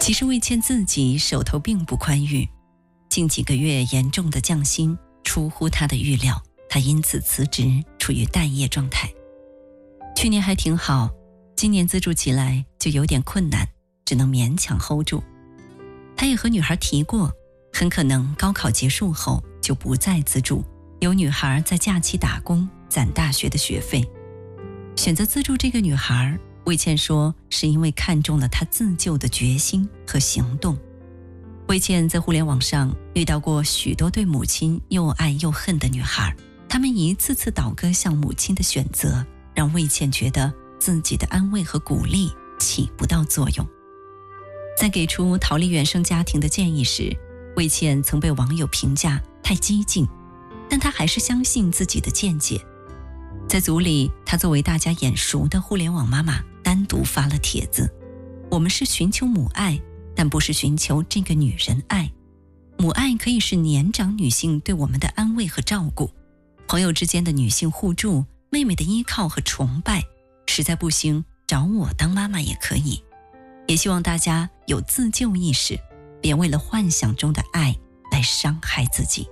其实魏倩自己手头并不宽裕，近几个月严重的降薪出乎她的预料，她因此辞职，处于待业状态。去年还挺好，今年资助起来就有点困难，只能勉强 hold 住。她也和女孩提过，很可能高考结束后就不再资助，由女孩在假期打工攒大学的学费。选择资助这个女孩，魏倩说是因为看中了她自救的决心和行动。魏倩在互联网上遇到过许多对母亲又爱又恨的女孩，她们一次次倒戈向母亲的选择，让魏倩觉得自己的安慰和鼓励起不到作用。在给出逃离原生家庭的建议时，魏倩曾被网友评价太激进，但她还是相信自己的见解。在组里，她作为大家眼熟的互联网妈妈，单独发了帖子：我们是寻求母爱，但不是寻求这个女人爱。母爱可以是年长女性对我们的安慰和照顾，朋友之间的女性互助，妹妹的依靠和崇拜，实在不行找我当妈妈也可以。也希望大家有自救意识，别为了幻想中的爱来伤害自己。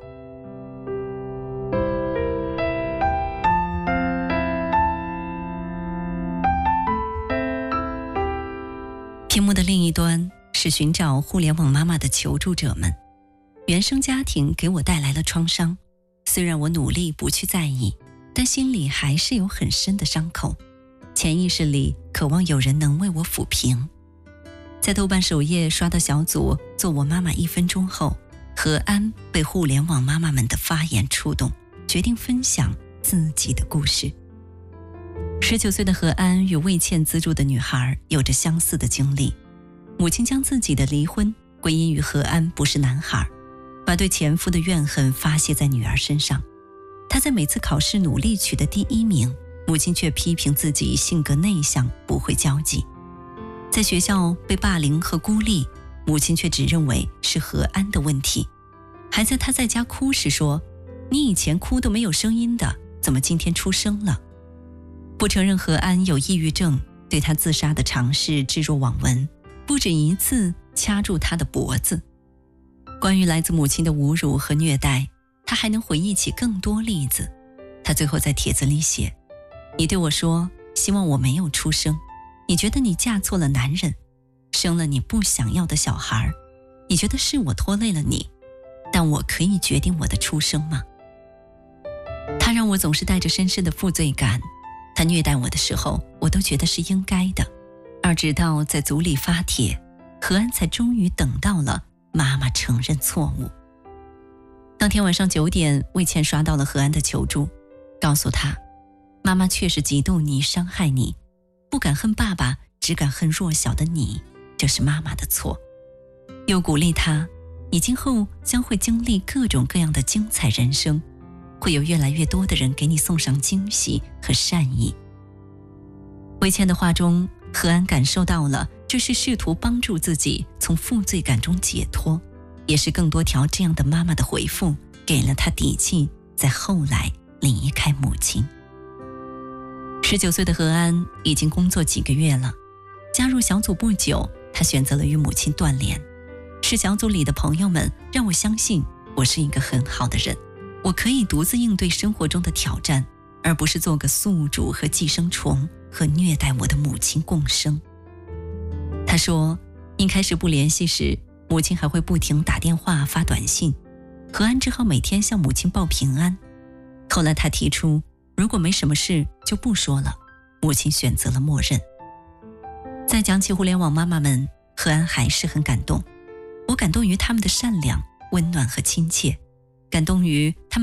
屏幕的另一端是寻找互联网妈妈的求助者们。原生家庭给我带来了创伤，虽然我努力不去在意，但心里还是有很深的伤口，潜意识里渴望有人能为我抚平。在豆瓣首页刷到小组做我妈妈1分钟后，何安被互联网妈妈们的发言触动，决定分享自己的故事。19岁的何安与魏倩资助的女孩有着相似的经历，母亲将自己的离婚归因于何安不是男孩，把对前夫的怨恨发泄在女儿身上。她在每次考试努力取得第1名，母亲却批评自己性格内向，不会交际。在学校被霸凌和孤立，母亲却只认为是何安的问题，还在她在家哭时说：你以前哭都没有声音的，怎么今天出声了？不承认何安有抑郁症，对她自杀的尝试置若罔闻，不止一次掐住她的脖子。关于来自母亲的侮辱和虐待，她还能回忆起更多例子。她最后在帖子里写：你对我说希望我没有出生，你觉得你嫁错了男人，生了你不想要的小孩，你觉得是我拖累了你，但我可以决定我的出生吗？他让我总是带着深深的负罪感，他虐待我的时候，我都觉得是应该的。而直到在组里发帖，何安才终于等到了妈妈承认错误。当天晚上9点，魏倩刷到了何安的求助，告诉他，妈妈确实嫉妒你，伤害你，不敢恨爸爸，只敢恨弱小的你，这是妈妈的错。又鼓励他，你今后将会经历各种各样的精彩人生，会有越来越多的人给你送上惊喜和善意。魏倩的话中，何安感受到了这是试图帮助自己从负罪感中解脱，也是更多条这样的妈妈的回复给了他底气，在后来离开母亲。19岁的何安已经工作几个月了，加入小组不久，他选择了与母亲断联。是小组里的朋友们让我相信我是一个很好的人，我可以独自应对生活中的挑战，而不是做个宿主和寄生虫，和虐待我的母亲共生。他说，一开始不联系时，母亲还会不停打电话发短信，何安只好每天向母亲报平安。后来他提出，如果没什么事就不说了，母亲选择了默认。再讲起互联网妈妈们，何安还是很感动。我感动于他们的善良、温暖和亲切，感动于他们